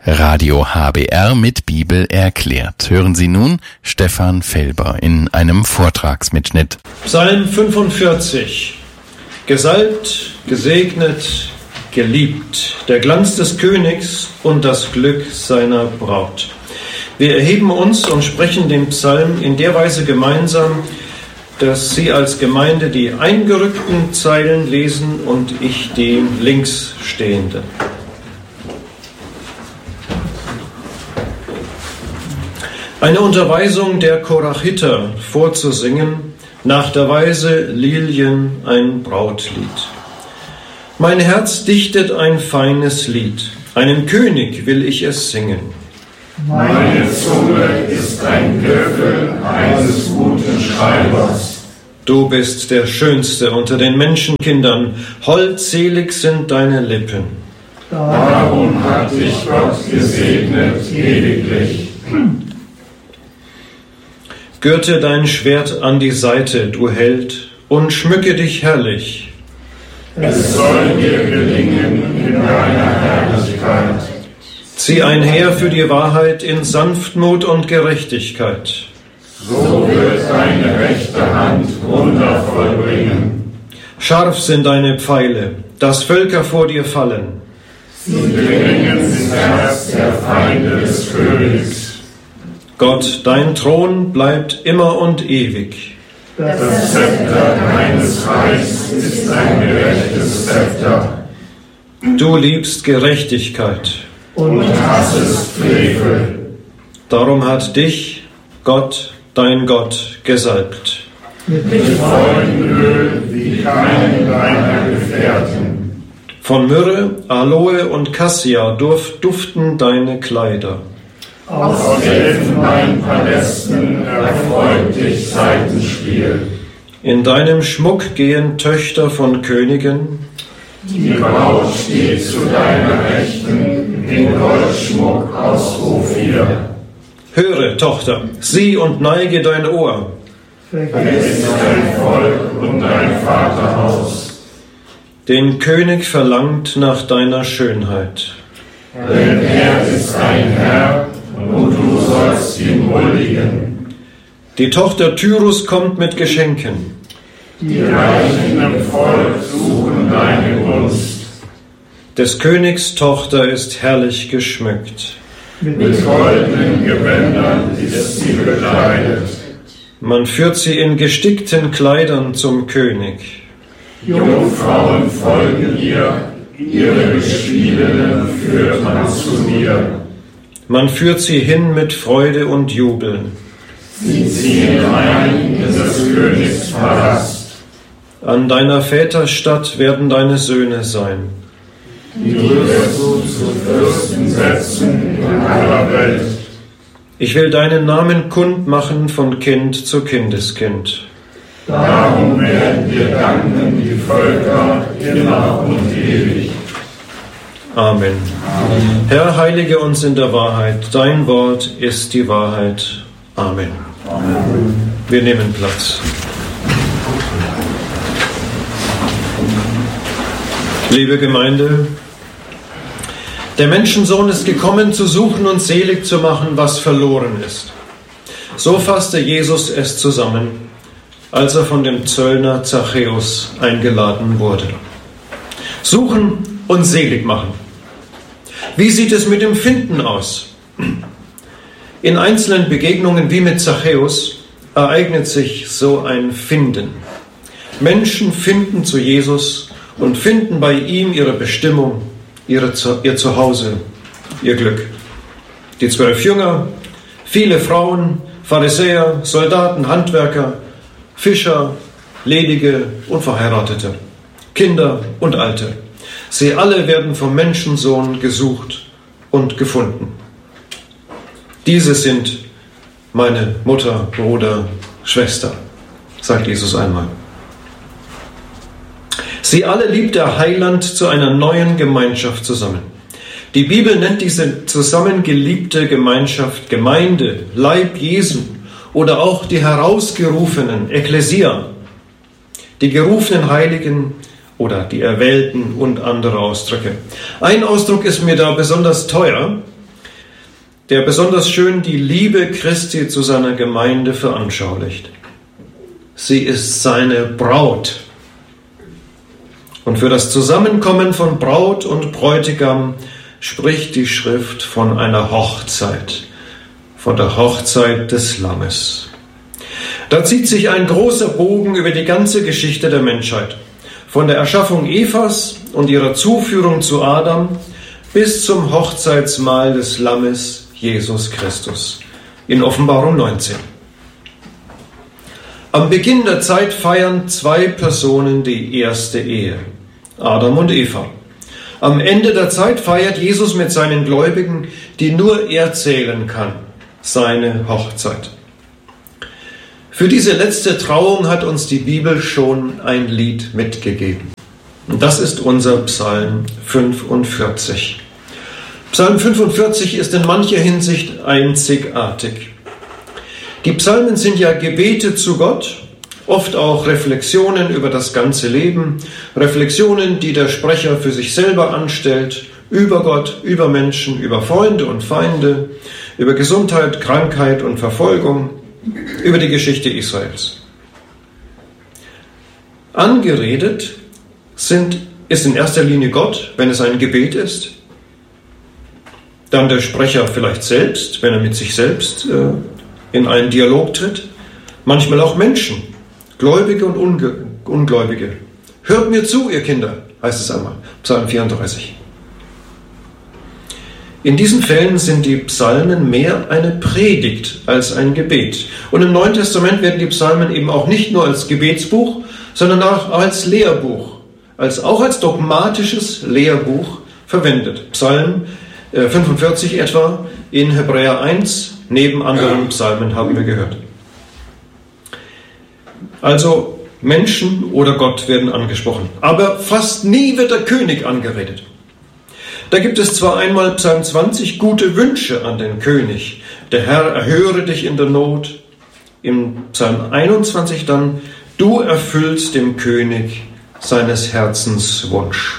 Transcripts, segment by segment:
Radio HBR mit Bibel erklärt. Hören Sie nun Stefan Felber in einem Vortragsmitschnitt. Psalm 45. Gesalbt, gesegnet, geliebt, der Glanz des Königs und das Glück seiner Braut. Wir erheben uns und sprechen den Psalm in der Weise gemeinsam, dass Sie als Gemeinde die eingerückten Zeilen lesen und ich die links stehenden. Eine Unterweisung der Korachiter vorzusingen, nach der Weise Lilien ein Brautlied. Mein Herz dichtet ein feines Lied, einem König will ich es singen. Meine Zunge ist ein Griffel eines guten Schreibers. Du bist der Schönste unter den Menschenkindern, holdselig sind deine Lippen. Darum hat dich Gott gesegnet ewiglich. Gürte dein Schwert an die Seite, du Held, und schmücke dich herrlich. Es soll dir gelingen in deiner Herrlichkeit. Zieh einher für die Wahrheit in Sanftmut und Gerechtigkeit. So wird deine rechte Hand Wunder vollbringen. Scharf sind deine Pfeile, dass Völker vor dir fallen. Sie dringen ins Herz der Feinde des Königs. Gott, dein Thron bleibt immer und ewig. Das Zepter deines Reichs ist ein gerechtes Zepter. Du liebst Gerechtigkeit Und hassest Frevel. Darum hat dich Gott, dein Gott, gesalbt. Mit vollem Öl wie keinen deiner Gefährten. Von Myrrhe, Aloe und Cassia duften deine Kleider. Aus Elfenbeinpalästen erfreut dich Saitenspiel. In deinem Schmuck gehen Töchter von Königen. Die Braut steht zu deiner Rechten in Goldschmuck aus Ophir. Höre, Tochter, sieh und neige dein Ohr. Vergiss dein Volk und dein Vaterhaus. Den König verlangt nach deiner Schönheit. Denn er ist ein Herr und du sollst ihm huldigen. Die Tochter Tyrus kommt mit Geschenken. Die Reichen im Volk suchen deine Gunst. Des Königs Tochter ist herrlich geschmückt. Mit goldenen Gewändern ist sie bekleidet. Man führt sie in gestickten Kleidern zum König. Jungfrauen folgen ihr, ihre Gespielinnen führt man zu mir. Man führt sie hin mit Freude und Jubel. Sie ziehen ein in des Königs Palast. An deiner Väter Stadt werden deine Söhne sein. Die wirst du zu Fürsten setzen in aller Welt. Ich will deinen Namen kundmachen von Kind zu Kindeskind. Darum werden wir danken die Völker immer und ewig. Amen. Herr, heilige uns in der Wahrheit. Dein Wort ist die Wahrheit. Amen. Wir nehmen Platz. Liebe Gemeinde, der Menschensohn ist gekommen, zu suchen und selig zu machen, was verloren ist. So fasste Jesus es zusammen, als er von dem Zöllner Zachäus eingeladen wurde. Suchen und selig machen. Wie sieht es mit dem Finden aus? In einzelnen Begegnungen wie mit Zachäus ereignet sich so ein Finden. Menschen finden zu Jesus und finden bei ihm ihre Bestimmung, ihr Zuhause, ihr Glück. Die 12 Jünger, viele Frauen, Pharisäer, Soldaten, Handwerker, Fischer, Ledige und Verheiratete, Kinder und Alte. Sie alle werden vom Menschensohn gesucht und gefunden. Diese sind meine Mutter, Bruder, Schwester, sagt Jesus einmal. Sie alle liebt der Heiland zu einer neuen Gemeinschaft zusammen. Die Bibel nennt diese zusammengeliebte Gemeinschaft Gemeinde, Leib Jesu oder auch die Herausgerufenen, Ekklesia, die gerufenen Heiligen oder die Erwählten und andere Ausdrücke. Ein Ausdruck ist mir da besonders teuer. der besonders schön die Liebe Christi zu seiner Gemeinde veranschaulicht. Sie ist seine Braut. Und für das Zusammenkommen von Braut und Bräutigam spricht die Schrift von einer Hochzeit, von der Hochzeit des Lammes. Da zieht sich ein großer Bogen über die ganze Geschichte der Menschheit, von der Erschaffung Evas und ihrer Zuführung zu Adam bis zum Hochzeitsmahl des Lammes Jesus Christus in Offenbarung 19. Am Beginn der Zeit feiern zwei Personen die erste Ehe, Adam und Eva. Am Ende der Zeit feiert Jesus mit seinen Gläubigen, die nur er zählen kann, seine Hochzeit. Für diese letzte Trauung hat uns die Bibel schon ein Lied mitgegeben. Und das ist unser Psalm 45. Psalm 45 ist in mancher Hinsicht einzigartig. Die Psalmen sind ja Gebete zu Gott, oft auch Reflexionen über das ganze Leben, Reflexionen, die der Sprecher für sich selber anstellt, über Gott, über Menschen, über Freunde und Feinde, über Gesundheit, Krankheit und Verfolgung, über die Geschichte Israels. Angeredet ist in erster Linie Gott, wenn es ein Gebet ist, dann der Sprecher vielleicht selbst, wenn er mit sich selbst in einen Dialog tritt, manchmal auch Menschen, Gläubige und Ungläubige. Hört mir zu, ihr Kinder, heißt es einmal, Psalm 34. In diesen Fällen sind die Psalmen mehr eine Predigt als ein Gebet. Und im Neuen Testament werden die Psalmen eben auch nicht nur als Gebetsbuch, sondern auch als Lehrbuch, auch als dogmatisches Lehrbuch verwendet. Psalm 45 etwa in Hebräer 1, neben anderen Psalmen haben wir gehört. Also Menschen oder Gott werden angesprochen, aber fast nie wird der König angeredet. Da gibt es zwar einmal Psalm 20 gute Wünsche an den König. Der Herr erhöre dich in der Not. Im Psalm 21 dann, du erfüllst dem König seines Herzens Wunsch.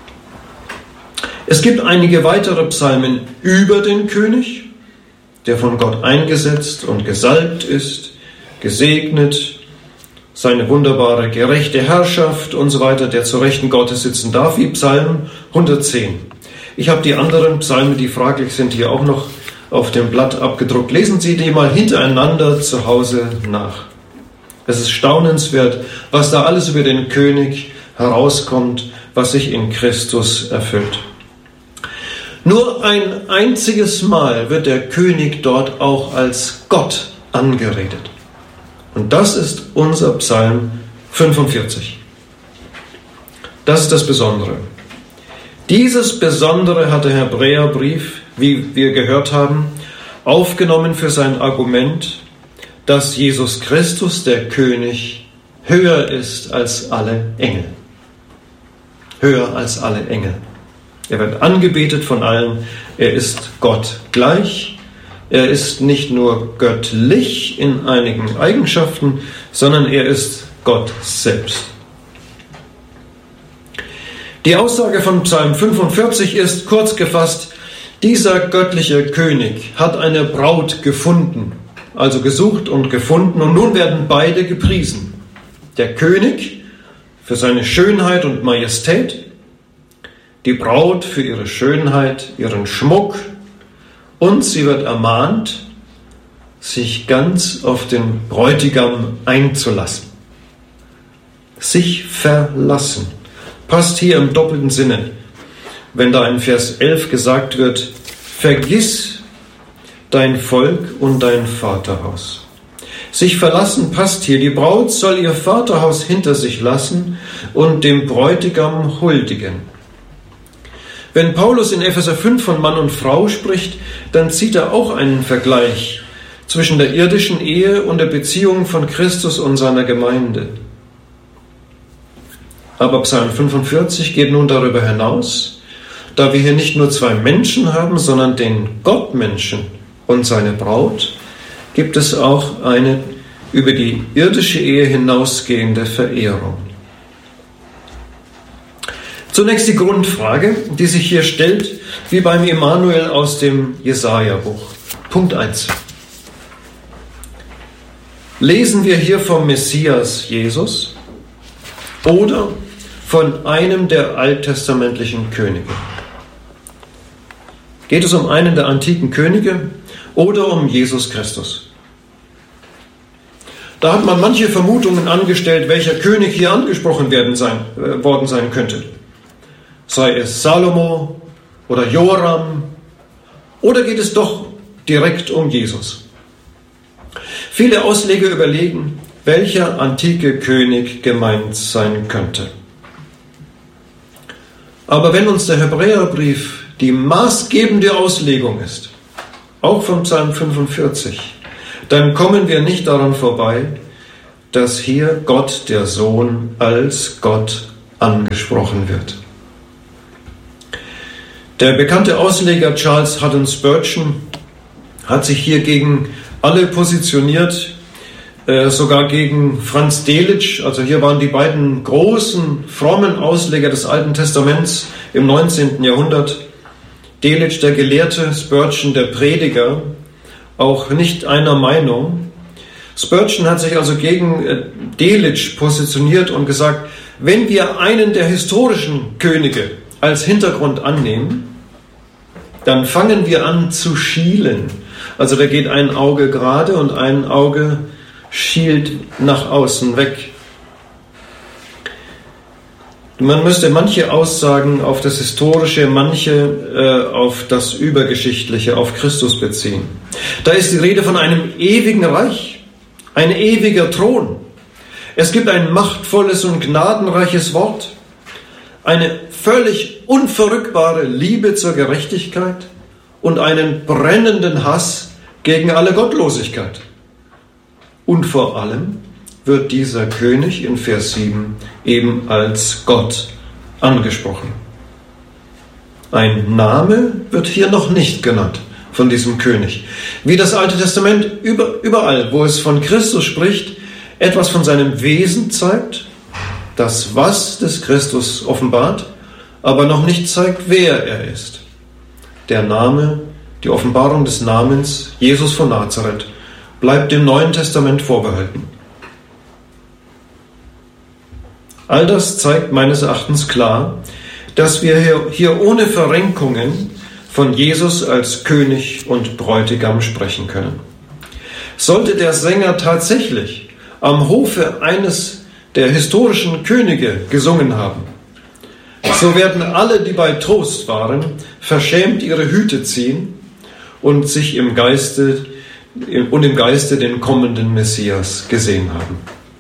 Es gibt einige weitere Psalmen über den König, der von Gott eingesetzt und gesalbt ist, gesegnet, seine wunderbare gerechte Herrschaft und so weiter, der zur Rechten Gottes sitzen darf, wie Psalm 110. Ich habe die anderen Psalmen, die fraglich sind, hier auch noch auf dem Blatt abgedruckt. Lesen Sie die mal hintereinander zu Hause nach. Es ist staunenswert, was da alles über den König herauskommt, was sich in Christus erfüllt. Nur ein einziges Mal wird der König dort auch als Gott angeredet. Und das ist unser Psalm 45. Das ist das Besondere. Dieses Besondere hat der Hebräerbrief, wie wir gehört haben, aufgenommen für sein Argument, dass Jesus Christus, der König, höher ist als alle Engel. Höher als alle Engel. Er wird angebetet von allen. Er ist Gott gleich. Er ist nicht nur göttlich in einigen Eigenschaften, sondern er ist Gott selbst. Die Aussage von Psalm 45 ist kurz gefasst, dieser göttliche König hat eine Braut gefunden, also gesucht und gefunden, und nun werden beide gepriesen. Der König für seine Schönheit und Majestät, die Braut für ihre Schönheit, ihren Schmuck, und sie wird ermahnt, sich ganz auf den Bräutigam einzulassen. Sich verlassen. Passt hier im doppelten Sinne, wenn da in Vers 11 gesagt wird, vergiss dein Volk und dein Vaterhaus. Sich verlassen passt hier. Die Braut soll ihr Vaterhaus hinter sich lassen und dem Bräutigam huldigen. Wenn Paulus in Epheser 5 von Mann und Frau spricht, dann zieht er auch einen Vergleich zwischen der irdischen Ehe und der Beziehung von Christus und seiner Gemeinde. Aber Psalm 45 geht nun darüber hinaus, da wir hier nicht nur zwei Menschen haben, sondern den Gottmenschen und seine Braut, gibt es auch eine über die irdische Ehe hinausgehende Verehrung. Zunächst die Grundfrage, die sich hier stellt, wie beim Immanuel aus dem Jesaja-Buch. Punkt 1. Lesen wir hier vom Messias Jesus oder von einem der alttestamentlichen Könige? Geht es um einen der antiken Könige oder um Jesus Christus? Da hat man manche Vermutungen angestellt, welcher König hier angesprochen worden sein könnte. Sei es Salomo oder Joram, oder geht es doch direkt um Jesus? Viele Ausleger überlegen, welcher antike König gemeint sein könnte. Aber wenn uns der Hebräerbrief die maßgebende Auslegung ist, auch vom Psalm 45, dann kommen wir nicht daran vorbei, dass hier Gott, der Sohn, als Gott angesprochen wird. Der bekannte Ausleger Charles Haddon Spurgeon hat sich hier gegen alle positioniert, sogar gegen Franz Delitzsch. Also hier waren die beiden großen, frommen Ausleger des Alten Testaments im 19. Jahrhundert. Delitzsch, der Gelehrte, Spurgeon, der Prediger, auch nicht einer Meinung. Spurgeon hat sich also gegen Delitzsch positioniert und gesagt, wenn wir einen der historischen Könige als Hintergrund annehmen, dann fangen wir an zu schielen. Also da geht ein Auge gerade und ein Auge schielt nach außen weg. Man müsste manche Aussagen auf das Historische, manche auf das Übergeschichtliche, auf Christus beziehen. Da ist die Rede von einem ewigen Reich, ein ewiger Thron. Es gibt ein machtvolles und gnadenreiches Wort, eine völlig unverrückbare Liebe zur Gerechtigkeit und einen brennenden Hass gegen alle Gottlosigkeit. Und vor allem wird dieser König in Vers 7 eben als Gott angesprochen. Ein Name wird hier noch nicht genannt von diesem König. Wie das Alte Testament überall, wo es von Christus spricht, etwas von seinem Wesen zeigt, das Was des Christus offenbart, aber noch nicht zeigt, wer er ist. Der Name, die Offenbarung des Namens Jesus von Nazareth bleibt dem Neuen Testament vorbehalten. All das zeigt meines Erachtens klar, dass wir hier ohne Verrenkungen von Jesus als König und Bräutigam sprechen können. Sollte der Sänger tatsächlich am Hofe eines der historischen Könige gesungen haben, so werden alle, die bei Trost waren, verschämt ihre Hüte ziehen und sich im Geiste den kommenden Messias gesehen haben.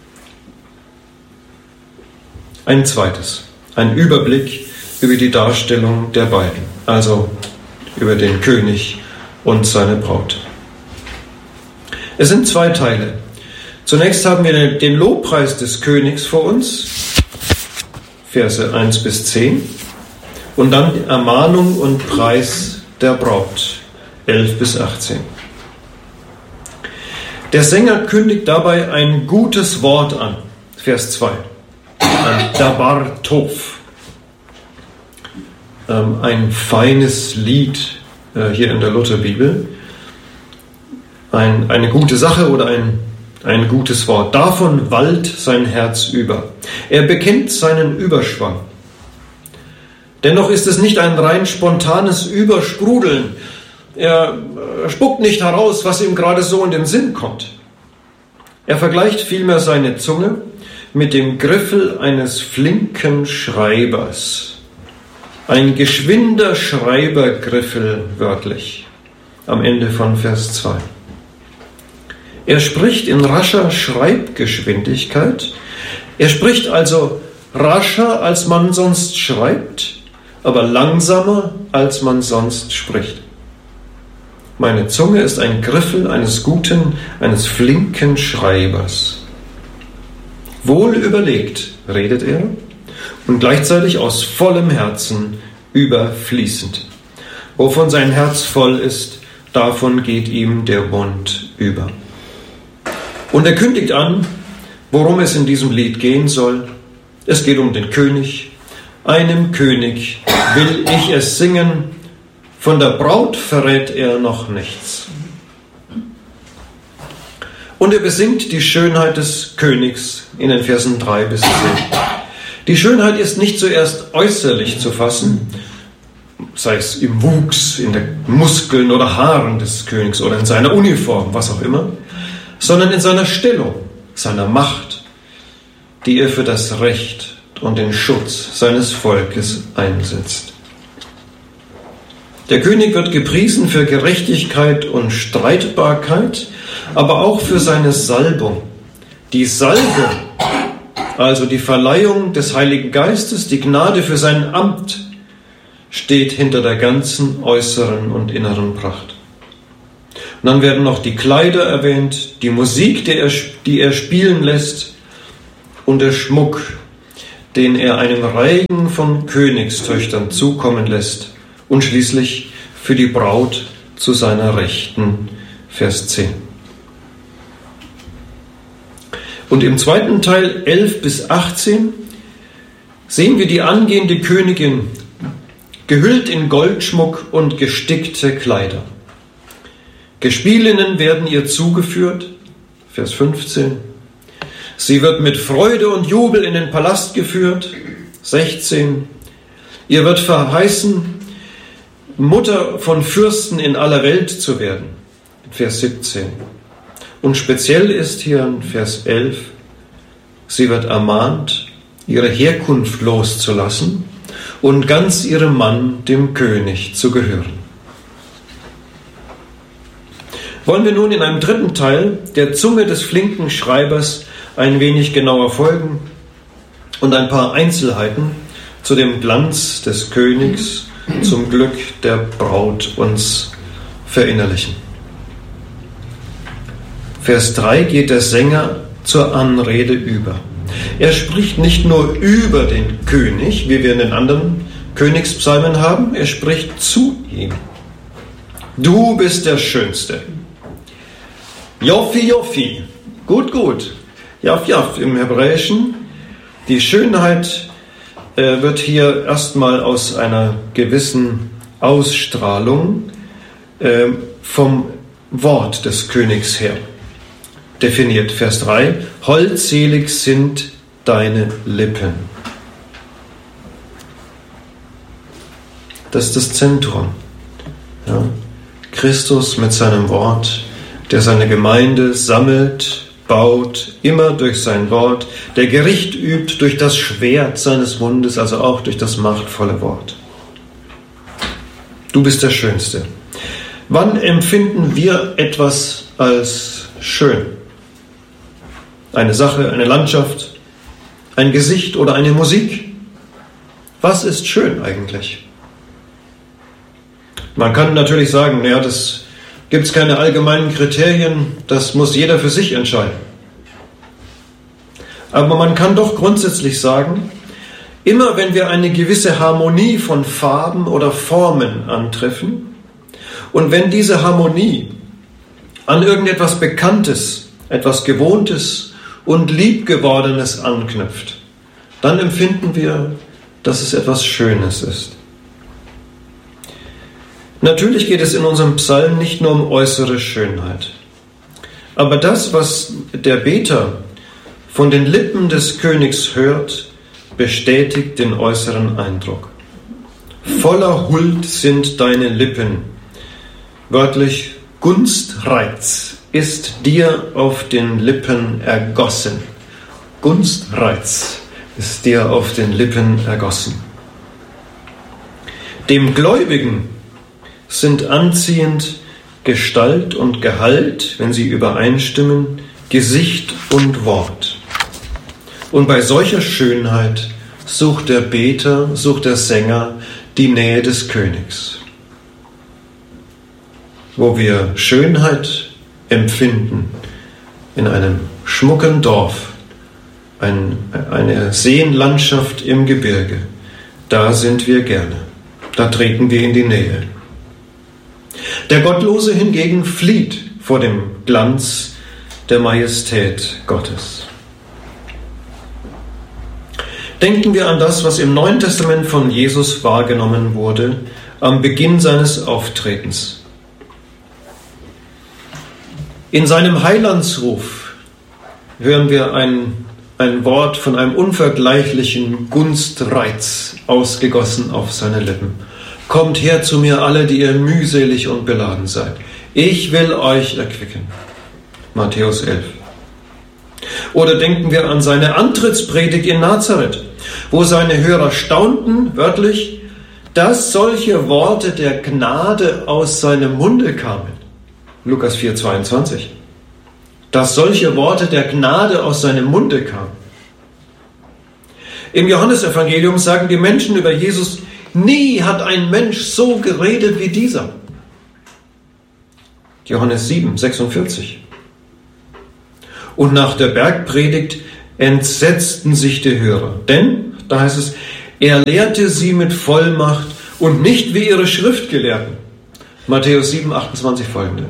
Ein zweites, ein Überblick über die Darstellung der beiden, also über den König und seine Braut. Es sind zwei Teile. Zunächst haben wir den Lobpreis des Königs vor uns, Verse 1 bis 10, und dann die Ermahnung und Preis der Braut, 11 bis 18. Der Sänger kündigt dabei ein gutes Wort an, Vers 2, ein Dabar Tov, ein feines Lied hier in der Lutherbibel, eine gute Sache oder ein gutes Wort. Davon wallt sein Herz über. Er bekennt seinen Überschwang. Dennoch ist es nicht ein rein spontanes Übersprudeln. Er spuckt nicht heraus, was ihm gerade so in den Sinn kommt. Er vergleicht vielmehr seine Zunge mit dem Griffel eines flinken Schreibers. Ein geschwinder Schreibergriffel, wörtlich, am Ende von Vers 2. Er spricht in rascher Schreibgeschwindigkeit. Er spricht also rascher, als man sonst schreibt, aber langsamer, als man sonst spricht. Meine Zunge ist ein Griffel eines flinken Schreibers. Wohl überlegt, redet er, und gleichzeitig aus vollem Herzen überfließend. Wovon sein Herz voll ist, davon geht ihm der Mund über. Und er kündigt an, worum es in diesem Lied gehen soll. Es geht um den König, einem König will ich es singen, von der Braut verrät er noch nichts. Und er besingt die Schönheit des Königs in den Versen 3 bis 10. Die Schönheit ist nicht zuerst äußerlich zu fassen, sei es im Wuchs, in den Muskeln oder Haaren des Königs oder in seiner Uniform, was auch immer, sondern in seiner Stellung, seiner Macht, die er für das Recht und den Schutz seines Volkes einsetzt. Der König wird gepriesen für Gerechtigkeit und Streitbarkeit, aber auch für seine Salbung. Die Salbung, also die Verleihung des Heiligen Geistes, die Gnade für sein Amt, steht hinter der ganzen äußeren und inneren Pracht. Und dann werden noch die Kleider erwähnt, die Musik, die er spielen lässt, und der Schmuck, den er einem Reigen von Königstöchtern zukommen lässt, und schließlich für die Braut zu seiner Rechten, Vers 10. Und im zweiten Teil 11 bis 18 sehen wir die angehende Königin, gehüllt in Goldschmuck und gestickte Kleider. Gespielinnen werden ihr zugeführt, Vers 15. Sie wird mit Freude und Jubel in den Palast geführt, 16. Ihr wird verheißen, Mutter von Fürsten in aller Welt zu werden, Vers 17. Und speziell ist hier in Vers 11, sie wird ermahnt, ihre Herkunft loszulassen und ganz ihrem Mann, dem König, zu gehören. Wollen wir nun in einem dritten Teil der Zunge des flinken Schreibers ein wenig genauer folgen und ein paar Einzelheiten zu dem Glanz des Königs, zum Glück der Braut uns verinnerlichen. Vers 3 geht der Sänger zur Anrede über. Er spricht nicht nur über den König, wie wir in den anderen Königspsalmen haben, er spricht zu ihm. Du bist der Schönste. Joffi, Joffi. Gut, gut. Jaff, Jaff im Hebräischen. Die Schönheit wird hier erstmal aus einer gewissen Ausstrahlung vom Wort des Königs her definiert. Vers 3. Holdselig sind deine Lippen. Das ist das Zentrum. Ja. Christus mit seinem Wort, der seine Gemeinde sammelt, baut, immer durch sein Wort, der Gericht übt durch das Schwert seines Mundes, also auch durch das machtvolle Wort. Du bist der Schönste. Wann empfinden wir etwas als schön? Eine Sache, eine Landschaft, ein Gesicht oder eine Musik? Was ist schön eigentlich? Man kann natürlich sagen, ja, das gibt es keine allgemeinen Kriterien, das muss jeder für sich entscheiden. Aber man kann doch grundsätzlich sagen, immer wenn wir eine gewisse Harmonie von Farben oder Formen antreffen und wenn diese Harmonie an irgendetwas Bekanntes, etwas Gewohntes und Liebgewordenes anknüpft, dann empfinden wir, dass es etwas Schönes ist. Natürlich geht es in unserem Psalm nicht nur um äußere Schönheit. Aber das, was der Beter von den Lippen des Königs hört, bestätigt den äußeren Eindruck. Voller Huld sind deine Lippen. Wörtlich, Gunstreiz ist dir auf den Lippen ergossen. Gunstreiz ist dir auf den Lippen ergossen. Dem Gläubigen sind anziehend Gestalt und Gehalt, wenn sie übereinstimmen, Gesicht und Wort. Und bei solcher Schönheit sucht der Beter, sucht der Sänger die Nähe des Königs. Wo wir Schönheit empfinden in einem schmucken Dorf, eine Seenlandschaft im Gebirge, da sind wir gerne, da treten wir in die Nähe. Der Gottlose hingegen flieht vor dem Glanz der Majestät Gottes. Denken wir an das, was im Neuen Testament von Jesus wahrgenommen wurde, am Beginn seines Auftretens. In seinem Heilandsruf hören wir ein Wort von einem unvergleichlichen Gunstreiz ausgegossen auf seine Lippen. Kommt her zu mir alle, die ihr mühselig und beladen seid. Ich will euch erquicken. Matthäus 11. Oder denken wir an seine Antrittspredigt in Nazareth, wo seine Hörer staunten, wörtlich, dass solche Worte der Gnade aus seinem Munde kamen. Lukas 4,22. Dass solche Worte der Gnade aus seinem Munde kamen. Im Johannesevangelium sagen die Menschen über Jesus, nie hat ein Mensch so geredet wie dieser. Johannes 7,46. Und nach der Bergpredigt entsetzten sich die Hörer. Denn, da heißt es, er lehrte sie mit Vollmacht und nicht wie ihre Schriftgelehrten. Matthäus 7,28 folgende.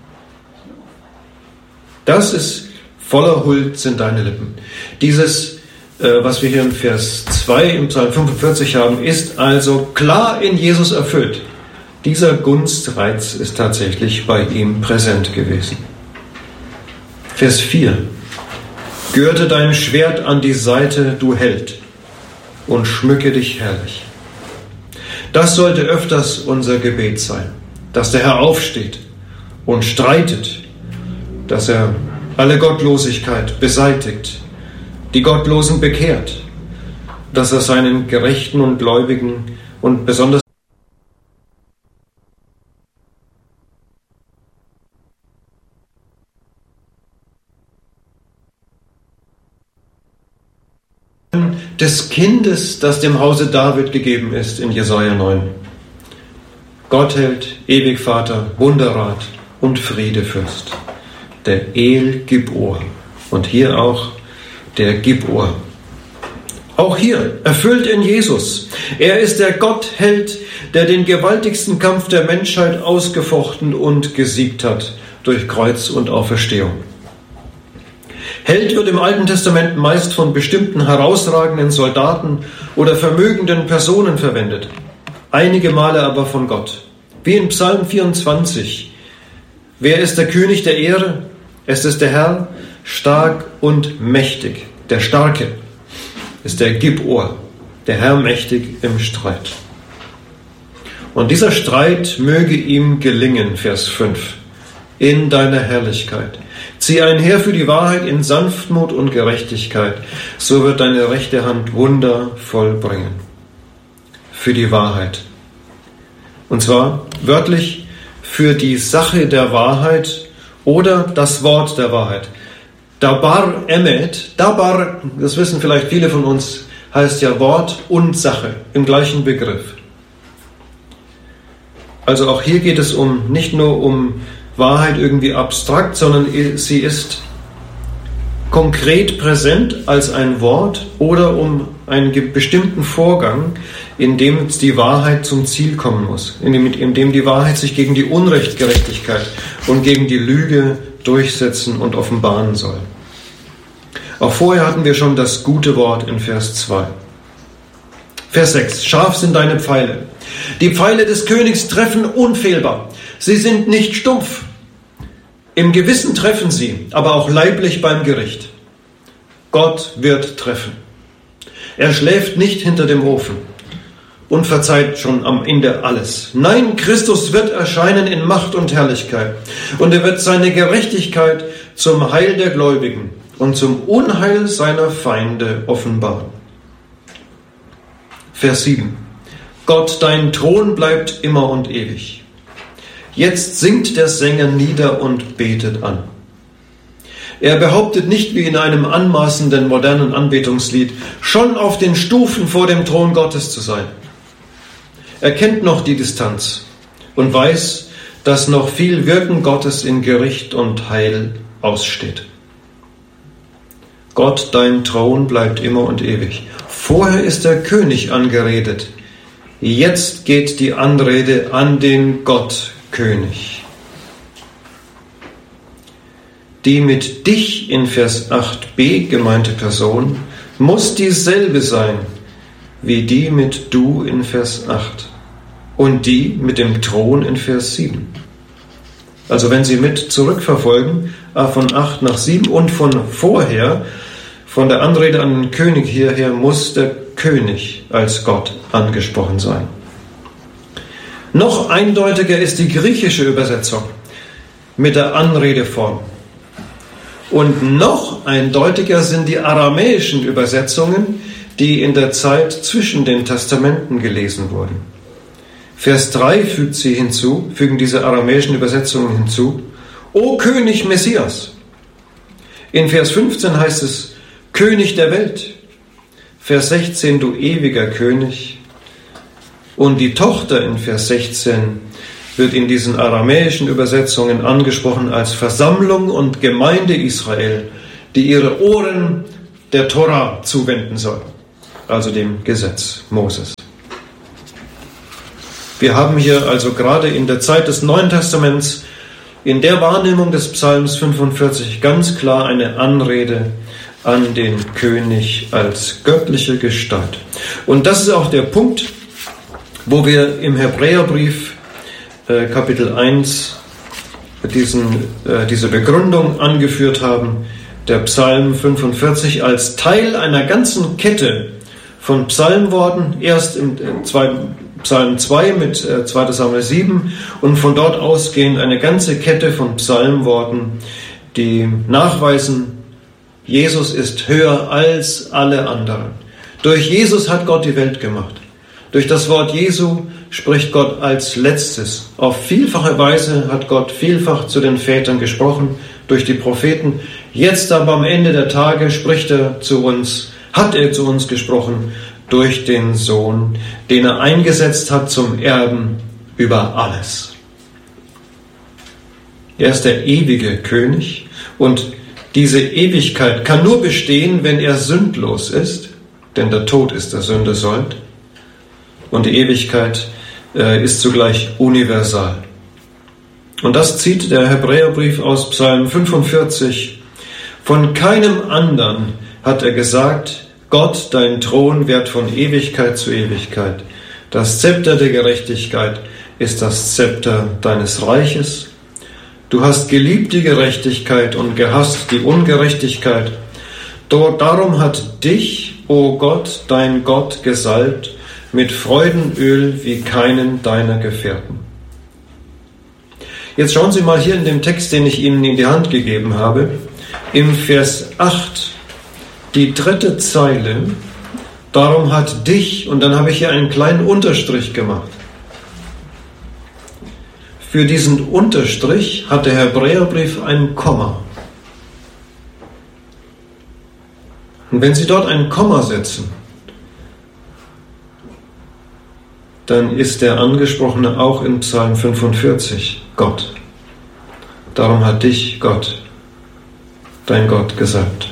Das ist voller Huld sind deine Lippen. Dieses, was wir hier in Vers 2 im Psalm 45 haben, ist also klar in Jesus erfüllt. Dieser Gunstreiz ist tatsächlich bei ihm präsent gewesen. Vers 4. Gürte dein Schwert an die Seite, du Held, und schmücke dich herrlich. Das sollte öfters unser Gebet sein, dass der Herr aufsteht und streitet, dass er alle Gottlosigkeit beseitigt, die Gottlosen bekehrt, dass er seinen Gerechten und Gläubigen und besonders des Kindes, das dem Hause David gegeben ist in Jesaja 9. Gottheld, ewig Vater, Wunderrat und Friedefürst. Der El Gibor. Und hier auch der Gibor. Auch hier erfüllt in Jesus. Er ist der Gottheld, der den gewaltigsten Kampf der Menschheit ausgefochten und gesiegt hat durch Kreuz und Auferstehung. Held wird im Alten Testament meist von bestimmten herausragenden Soldaten oder vermögenden Personen verwendet, einige Male aber von Gott. Wie in Psalm 24. Wer ist der König der Ehre? Es ist der Herr, stark und mächtig. Der Starke ist der Gibor, der Herr mächtig im Streit. Und dieser Streit möge ihm gelingen, Vers 5, in deiner Herrlichkeit. Zieh ein Heer für die Wahrheit in Sanftmut und Gerechtigkeit, so wird deine rechte Hand Wunder vollbringen. Für die Wahrheit. Und zwar wörtlich für die Sache der Wahrheit oder das Wort der Wahrheit. Dabar emet, Dabar, das wissen vielleicht viele von uns, heißt ja Wort und Sache im gleichen Begriff. Also auch hier geht es nicht nur um Wahrheit irgendwie abstrakt, sondern sie ist konkret präsent als ein Wort oder um einen bestimmten Vorgang, in dem die Wahrheit zum Ziel kommen muss, in dem die Wahrheit sich gegen die Unrechtgerechtigkeit und gegen die Lüge durchsetzen und offenbaren soll. Auch vorher hatten wir schon das gute Wort in Vers 2. Vers 6. Scharf sind deine Pfeile. Die Pfeile des Königs treffen unfehlbar. Sie sind nicht stumpf. Im Gewissen treffen sie, aber auch leiblich beim Gericht. Gott wird treffen. Er schläft nicht hinter dem Ofen und verzeiht schon am Ende alles. Nein, Christus wird erscheinen in Macht und Herrlichkeit und er wird seine Gerechtigkeit zum Heil der Gläubigen und zum Unheil seiner Feinde offenbaren. Vers 7. Gott, dein Thron bleibt immer und ewig. Jetzt singt der Sänger nieder und betet an. Er behauptet nicht wie in einem anmaßenden modernen Anbetungslied, schon auf den Stufen vor dem Thron Gottes zu sein. Er kennt noch die Distanz und weiß, dass noch viel Wirken Gottes in Gericht und Heil aussteht. Gott, dein Thron bleibt immer und ewig. Vorher ist der König angeredet. Jetzt geht die Anrede an den Gott-König. Die mit dich in Vers 8b gemeinte Person muss dieselbe sein wie die mit Du in Vers 8 und die mit dem Thron in Vers 7. Also wenn Sie mit zurückverfolgen, von 8 nach 7 und von vorher, von der Anrede an den König hierher, muss der König als Gott angesprochen sein. Noch eindeutiger ist die griechische Übersetzung mit der Anredeform. Und noch eindeutiger sind die aramäischen Übersetzungen, die in der Zeit zwischen den Testamenten gelesen wurden. Vers 3 fügen diese aramäischen Übersetzungen hinzu: O König Messias. In Vers 15 heißt es König der Welt. Vers 16, du ewiger König. Und die Tochter in Vers 16 wird in diesen aramäischen Übersetzungen angesprochen als Versammlung und Gemeinde Israel, die ihre Ohren der Tora zuwenden soll, also dem Gesetz Moses. Wir haben hier also gerade in der Zeit des Neuen Testaments in der Wahrnehmung des Psalms 45 ganz klar eine Anrede an den König als göttliche Gestalt. Und das ist auch der Punkt, wo wir im Hebräerbrief Kapitel 1 diese Begründung angeführt haben, der Psalm 45 als Teil einer ganzen Kette von Psalmworten, erst im Psalm 2 mit 2. Samuel 7 und von dort ausgehend eine ganze Kette von Psalmworten, die nachweisen, Jesus ist höher als alle anderen. Durch Jesus hat Gott die Welt gemacht. Durch das Wort Jesu spricht Gott als Letztes. Auf vielfache Weise hat Gott vielfach zu den Vätern gesprochen, durch die Propheten. Jetzt aber am Ende der Tage hat er zu uns gesprochen, durch den Sohn, den er eingesetzt hat zum Erben über alles. Er ist der ewige König und diese Ewigkeit kann nur bestehen, wenn er sündlos ist, denn der Tod ist der Sünde Sold. Und die Ewigkeit ist zugleich universal. Und das zieht der Hebräerbrief aus Psalm 45. Von keinem anderen hat er gesagt, Gott, dein Thron währt von Ewigkeit zu Ewigkeit. Das Zepter der Gerechtigkeit ist das Zepter deines Reiches. Du hast geliebt die Gerechtigkeit und gehasst die Ungerechtigkeit. Darum hat dich, o Gott, dein Gott, gesalbt mit Freudenöl wie keinen deiner Gefährten. Jetzt schauen Sie mal hier in dem Text, den ich Ihnen in die Hand gegeben habe, im Vers 8, die 3. Zeile, darum hat dich, und dann habe ich hier einen kleinen Unterstrich gemacht. Für diesen Unterstrich hat der Hebräerbrief ein Komma. Und wenn Sie dort ein Komma setzen, dann ist der Angesprochene auch in Psalm 45 Gott. Darum hat dich Gott, dein Gott, gesalbt.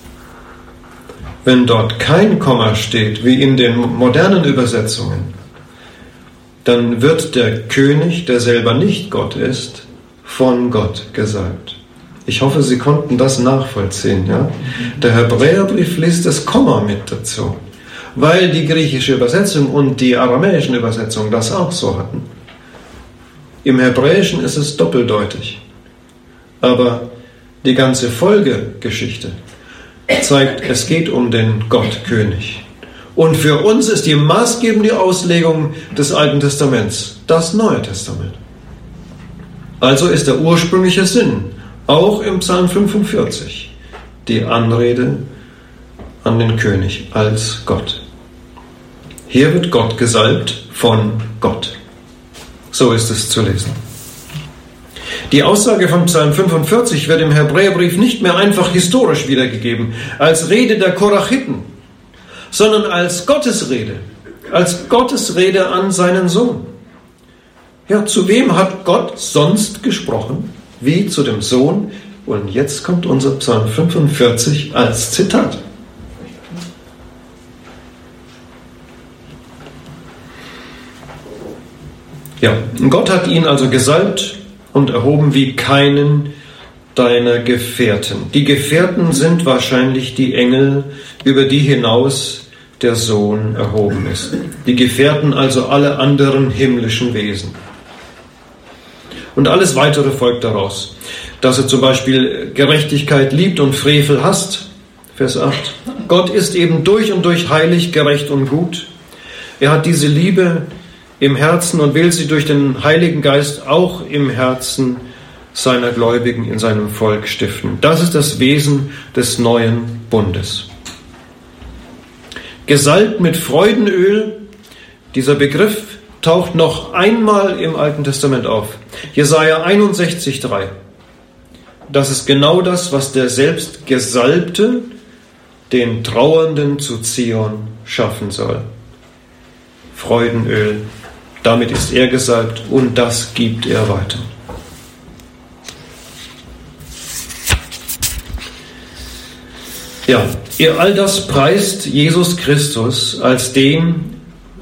Wenn dort kein Komma steht, wie in den modernen Übersetzungen, dann wird der König, der selber nicht Gott ist, von Gott gesalbt. Ich hoffe, Sie konnten das nachvollziehen. Ja? Der Hebräerbrief liest das Komma mit dazu, weil die griechische Übersetzung und die aramäischen Übersetzungen das auch so hatten. Im Hebräischen ist es doppeldeutig. Aber die ganze Folgegeschichte zeigt, es geht um den Gottkönig. Und für uns ist die maßgebende Auslegung des Alten Testaments das Neue Testament. Also ist der ursprüngliche Sinn, auch im Psalm 45, die Anrede an den König als Gott. Hier wird Gott gesalbt von Gott. So ist es zu lesen. Die Aussage von Psalm 45 wird im Hebräerbrief nicht mehr einfach historisch wiedergegeben, als Rede der Korachiten, sondern als Gottesrede an seinen Sohn. Ja, zu wem hat Gott sonst gesprochen, wie zu dem Sohn? Und jetzt kommt unser Psalm 45 als Zitat. Ja, Gott hat ihn also gesalbt und erhoben wie keinen deiner Gefährten. Die Gefährten sind wahrscheinlich die Engel, über die hinaus der Sohn erhoben ist. Die Gefährten, also alle anderen himmlischen Wesen. Und alles Weitere folgt daraus. Dass er zum Beispiel Gerechtigkeit liebt und Frevel hasst. Vers 8. Gott ist eben durch und durch heilig, gerecht und gut. Er hat diese Liebe im Herzen und will sie durch den Heiligen Geist auch im Herzen seiner Gläubigen in seinem Volk stiften. Das ist das Wesen des neuen Bundes. Gesalbt mit Freudenöl, dieser Begriff taucht noch einmal im Alten Testament auf. Jesaja 61,3. Das ist genau das, was der selbst Gesalbte den Trauernden zu Zion schaffen soll. Freudenöl, damit ist er gesalbt und das gibt er weiter. Ja, ihr all das preist Jesus Christus als den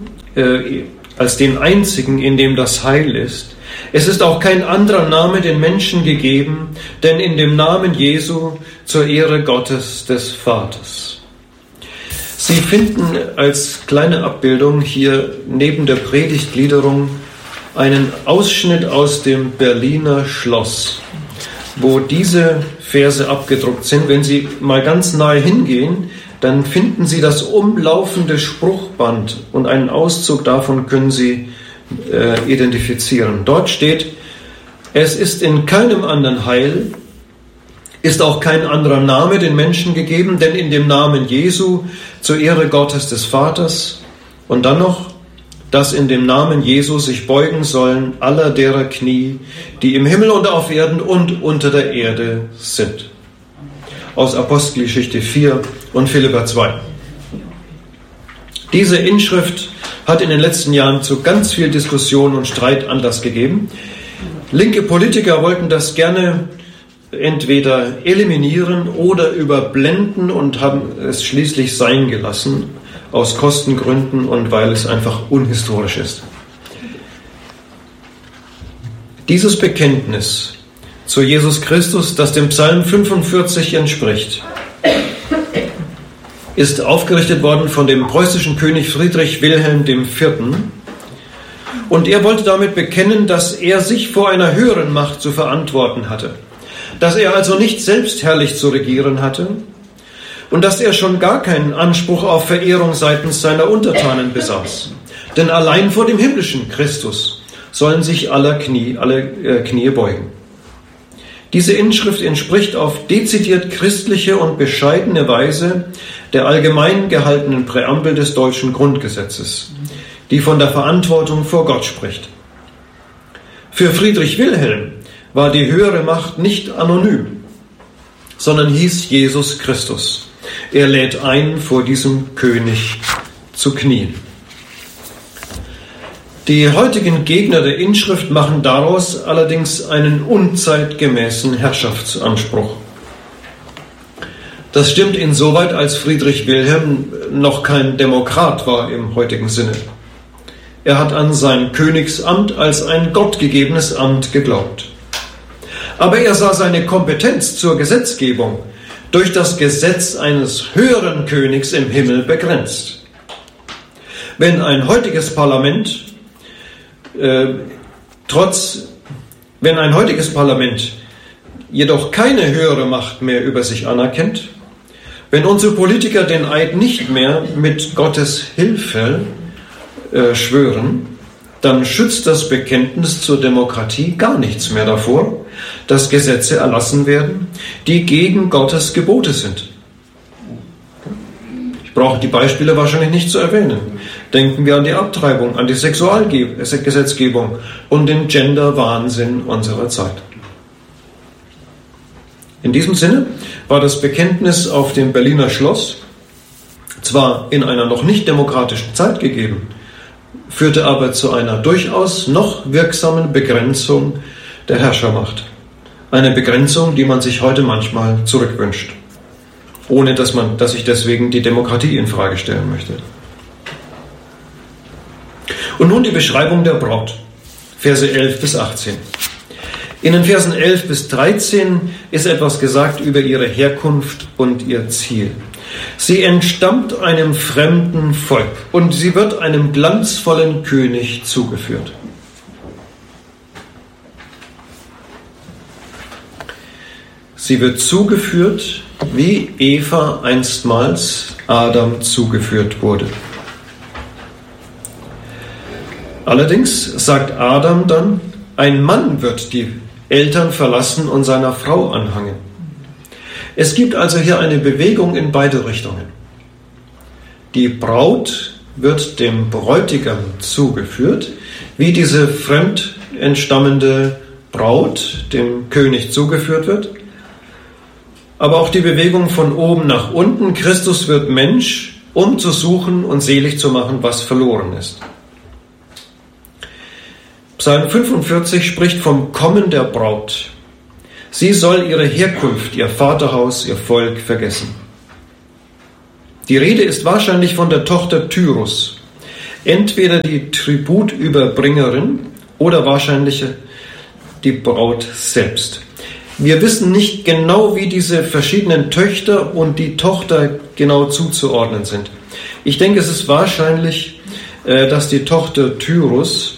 einzigen, in dem das Heil ist. Es ist auch kein anderer Name den Menschen gegeben, denn in dem Namen Jesu zur Ehre Gottes des Vaters. Sie finden als kleine Abbildung hier neben der Predigtgliederung einen Ausschnitt aus dem Berliner Schloss, wo diese Verse abgedruckt sind. Wenn Sie mal ganz nahe hingehen, dann finden Sie das umlaufende Spruchband und einen Auszug davon können Sie identifizieren. Dort steht: Es ist in keinem anderen Heil, ist auch kein anderer Name den Menschen gegeben, denn in dem Namen Jesu zur Ehre Gottes des Vaters. Und dann noch, dass in dem Namen Jesu sich beugen sollen aller derer Knie, die im Himmel und auf Erden und unter der Erde sind. Aus Apostelgeschichte 4 und Philipper 2. Diese Inschrift hat in den letzten Jahren zu ganz viel Diskussion und Streit Anlass gegeben. Linke Politiker wollten das gerne entweder eliminieren oder überblenden und haben es schließlich sein gelassen, aus Kostengründen und weil es einfach unhistorisch ist. Dieses Bekenntnis zu Jesus Christus, das dem Psalm 45 entspricht, ist aufgerichtet worden von dem preußischen König Friedrich Wilhelm IV. Und er wollte damit bekennen, dass er sich vor einer höheren Macht zu verantworten hatte, dass er also nicht selbstherrlich zu regieren hatte und dass er schon gar keinen Anspruch auf Verehrung seitens seiner Untertanen besaß. Denn allein vor dem himmlischen Christus sollen sich alle Knie beugen. Diese Inschrift entspricht auf dezidiert christliche und bescheidene Weise der allgemein gehaltenen Präambel des deutschen Grundgesetzes, die von der Verantwortung vor Gott spricht. Für Friedrich Wilhelm war die höhere Macht nicht anonym, sondern hieß Jesus Christus. Er lädt ein, vor diesem König zu knien. Die heutigen Gegner der Inschrift machen daraus allerdings einen unzeitgemäßen Herrschaftsanspruch. Das stimmt insoweit, als Friedrich Wilhelm noch kein Demokrat war im heutigen Sinne. Er hat an sein Königsamt als ein gottgegebenes Amt geglaubt. Aber er sah seine Kompetenz zur Gesetzgebung durch das Gesetz eines höheren Königs im Himmel begrenzt. Wenn ein heutiges Parlament jedoch keine höhere Macht mehr über sich anerkennt, wenn unsere Politiker den Eid nicht mehr mit Gottes Hilfe schwören, dann schützt das Bekenntnis zur Demokratie gar nichts mehr davor, dass Gesetze erlassen werden, die gegen Gottes Gebote sind. Ich brauche die Beispiele wahrscheinlich nicht zu erwähnen. Denken wir an die Abtreibung, an die Sexualgesetzgebung und den Gender-Wahnsinn unserer Zeit. In diesem Sinne war das Bekenntnis auf dem Berliner Schloss zwar in einer noch nicht demokratischen Zeit gegeben, führte aber zu einer durchaus noch wirksamen Begrenzung der Herrschermacht. Eine Begrenzung, die man sich heute manchmal zurückwünscht, ohne dass ich deswegen die Demokratie in Frage stellen möchte. Und nun die Beschreibung der Braut, Verse 11 bis 18. In den Versen 11 bis 13 ist etwas gesagt über ihre Herkunft und ihr Ziel. Sie entstammt einem fremden Volk und sie wird einem glanzvollen König zugeführt. Sie wird zugeführt, wie Eva einstmals Adam zugeführt wurde. Allerdings sagt Adam dann, ein Mann wird die Eltern verlassen und seiner Frau anhangen. Es gibt also hier eine Bewegung in beide Richtungen. Die Braut wird dem Bräutigam zugeführt, wie diese fremd entstammende Braut dem König zugeführt wird. Aber auch die Bewegung von oben nach unten. Christus wird Mensch, um zu suchen und selig zu machen, was verloren ist. Psalm 45 spricht vom Kommen der Braut. Sie soll ihre Herkunft, ihr Vaterhaus, ihr Volk vergessen. Die Rede ist wahrscheinlich von der Tochter Tyrus, entweder die Tributüberbringerin oder wahrscheinlich die Braut selbst. Wir wissen nicht genau, wie diese verschiedenen Töchter und die Tochter genau zuzuordnen sind. Ich denke, es ist wahrscheinlich, dass die Tochter Tyrus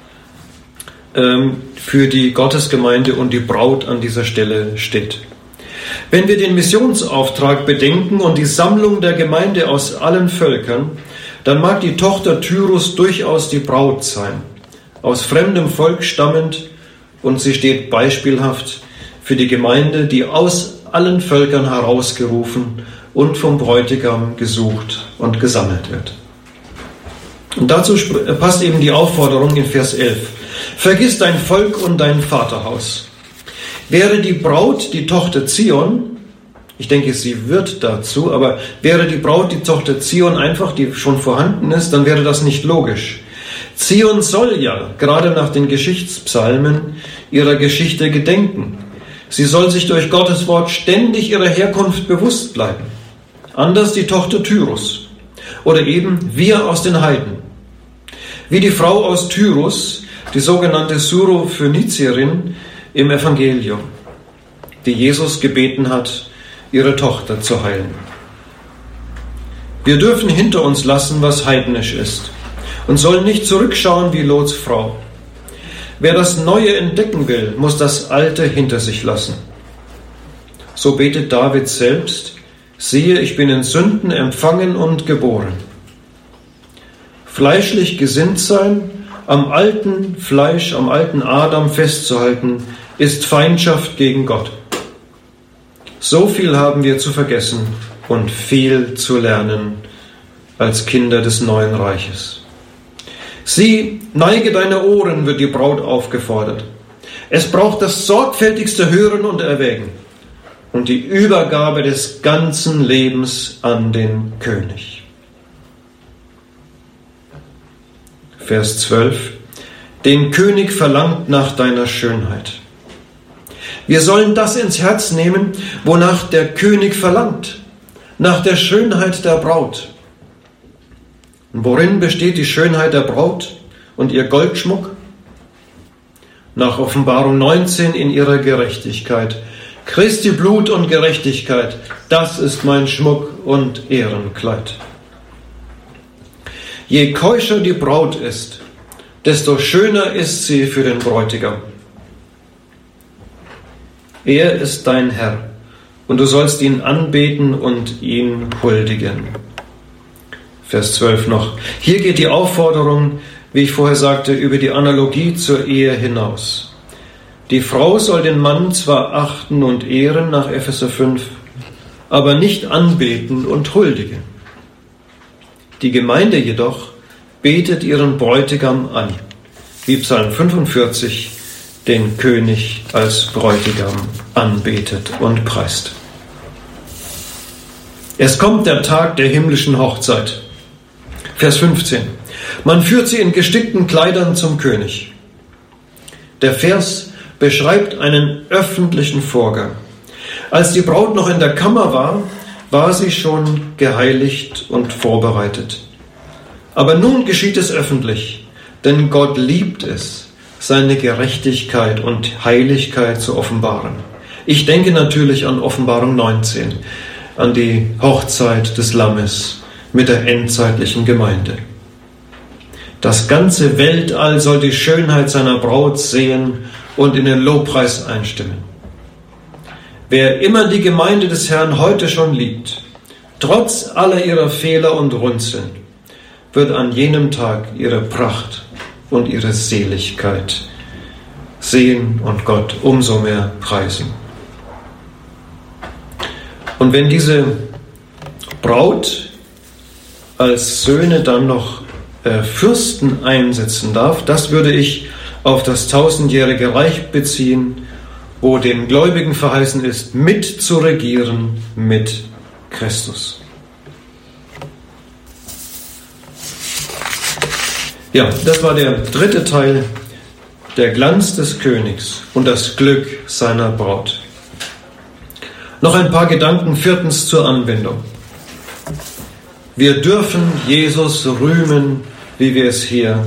für die Gottesgemeinde und die Braut an dieser Stelle steht. Wenn wir den Missionsauftrag bedenken und die Sammlung der Gemeinde aus allen Völkern, dann mag die Tochter Tyrus durchaus die Braut sein, aus fremdem Volk stammend, und sie steht beispielhaft für die Gemeinde, die aus allen Völkern herausgerufen und vom Bräutigam gesucht und gesammelt wird. Und dazu passt eben die Aufforderung in Vers 11. Vergiss dein Volk und dein Vaterhaus. Wäre die Braut die Tochter Zion, ich denke, sie wird dazu, aber wäre die Braut die Tochter Zion einfach, die schon vorhanden ist, dann wäre das nicht logisch. Zion soll ja, gerade nach den Geschichtspsalmen, ihrer Geschichte gedenken. Sie soll sich durch Gottes Wort ständig ihrer Herkunft bewusst bleiben. Anders die Tochter Tyrus oder eben wir aus den Heiden. Wie die Frau aus Tyrus, die sogenannte Syrophönizierin im Evangelium, die Jesus gebeten hat, ihre Tochter zu heilen. Wir dürfen hinter uns lassen, was heidnisch ist, und sollen nicht zurückschauen wie Lots Frau. Wer das Neue entdecken will, muss das Alte hinter sich lassen. So betet David selbst: Siehe, ich bin in Sünden empfangen und geboren. Fleischlich gesinnt sein, am alten Fleisch, am alten Adam festzuhalten, ist Feindschaft gegen Gott. So viel haben wir zu vergessen und viel zu lernen als Kinder des neuen Reiches. Sieh, neige deine Ohren, wird die Braut aufgefordert. Es braucht das sorgfältigste Hören und Erwägen und die Übergabe des ganzen Lebens an den König. Vers 12. Den König verlangt nach deiner Schönheit. Wir sollen das ins Herz nehmen, wonach der König verlangt, nach der Schönheit der Braut. Und worin besteht die Schönheit der Braut und ihr Goldschmuck? Nach Offenbarung 19 in ihrer Gerechtigkeit. Christi Blut und Gerechtigkeit, das ist mein Schmuck und Ehrenkleid. Je keuscher die Braut ist, desto schöner ist sie für den Bräutigam. Er ist dein Herr, und du sollst ihn anbeten und ihn huldigen. Vers 12 noch. Hier geht die Aufforderung, wie ich vorher sagte, über die Analogie zur Ehe hinaus. Die Frau soll den Mann zwar achten und ehren nach Epheser 5, aber nicht anbeten und huldigen. Die Gemeinde jedoch betet ihren Bräutigam an, wie Psalm 45 den König als Bräutigam anbetet und preist. Es kommt der Tag der himmlischen Hochzeit. Vers 15. Man führt sie in gestickten Kleidern zum König. Der Vers beschreibt einen öffentlichen Vorgang. Als die Braut noch in der Kammer war, war sie schon geheiligt und vorbereitet. Aber nun geschieht es öffentlich, denn Gott liebt es, seine Gerechtigkeit und Heiligkeit zu offenbaren. Ich denke natürlich an Offenbarung 19, an die Hochzeit des Lammes mit der endzeitlichen Gemeinde. Das ganze Weltall soll die Schönheit seiner Braut sehen und in den Lobpreis einstimmen. Wer immer die Gemeinde des Herrn heute schon liebt, trotz aller ihrer Fehler und Runzeln, wird an jenem Tag ihre Pracht und ihre Seligkeit sehen und Gott umso mehr preisen. Und wenn diese Braut als Söhne dann noch Fürsten einsetzen darf, das würde ich auf das 1000-jährige Reich beziehen, wo den Gläubigen verheißen ist, mitzuregieren mit Christus. Ja, das war der dritte Teil, der Glanz des Königs und das Glück seiner Braut. Noch ein paar Gedanken viertens zur Anwendung. Wir dürfen Jesus rühmen, wie wir es hier